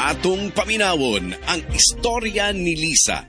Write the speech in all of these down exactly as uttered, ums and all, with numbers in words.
Atong paminawon ang istorya ni Lisa,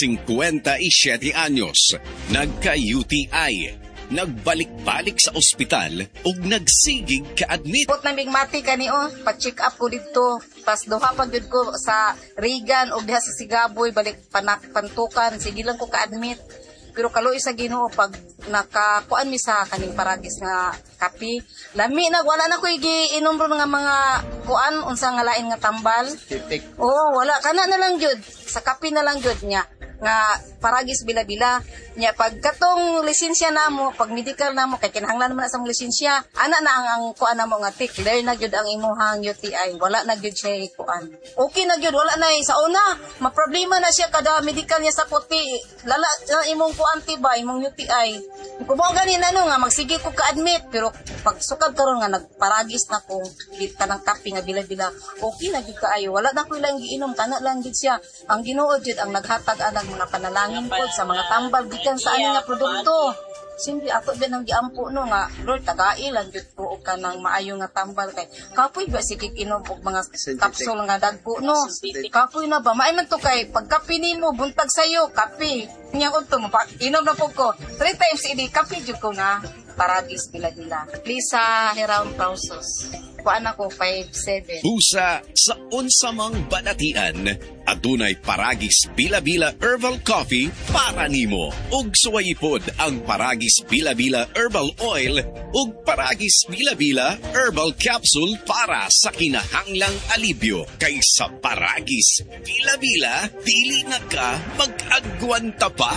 fifty-seven anyos, nagka-U T I, nagbalik-balik sa ospital ug nagsigig ka-admit. Put na migmati kani o, pa-check up ko dito. Pas duha pa gyud ko sa Regan ug diha sa Sigaboy, balik panak pantukan, sige lang ko ka-admit. Pero kaloy sa Ginoo pag nakakuan mi sa kaning paragis nga kape, lami na wala na ko giinom ron nga mga kuan unsa nga lain nga tambal. Oh, wala kana na lang jud sa kape na lang jud niya nga paragis bila-bila nya pag katong lisensya namo, pag medical namo kay kinahanglan naman sa lisensya, ana na ang, ang kuan namo nga tik clear na jud ang imuhang U T I, wala na jud siya kuan. Okay na jud, wala na sa una, maproblema na siya kada medical niya sa puti. Lala na imong kuan tiba, imong U T I. Kumo gani na no nga magsige ko ka-admit, pero pag sukad karon nga nagparagis na ko kita ng kape nga bila-bila, okay na jud kaayo, wala na ko ilang giinom, kana lang jud siya. Ang Ginoo jud ang naghatag anang mga panalangin pod sa mga tambal gikan sa ani nga produkto. Simple ato din ang giampo no nga Lord tagai lang jud ko og kanang maayo nga tambal kay kapoy ba sige inom og mga capsule nga dagko no. Kapoy na ba maay man to kay pagkape nimo buntag sayo kape. Nya udto mo pa inom na pud ko three times idi kape jud ko na paragis bila-bila. Lisa Heraun Pausos. Kuan ako five seven. Busa sa unsamang banatian, adunay paragis bila-bila herbal coffee para nimo. Ug suwayipod ang paragis bila-bila herbal oil ug paragis bila-bila herbal capsule para sa kinahanglang alibyo. Kaysa paragis bila-bila, dili na ka mag-agwanta pa.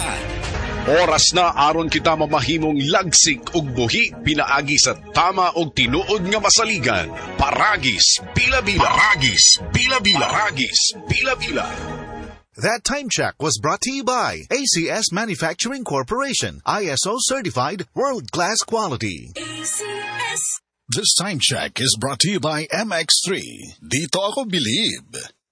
Oras na aron kita mamahimong lagsik ug buhi pinaagi sa tama og tinuod nga masaligan. Paragis bila-bila. Paragis bila-bila. Paragis bila-bila. That time check was brought to you by A C S Manufacturing Corporation, I S O certified, world-class quality. A C S. This time check is brought to you by M X three. Dito ako believe.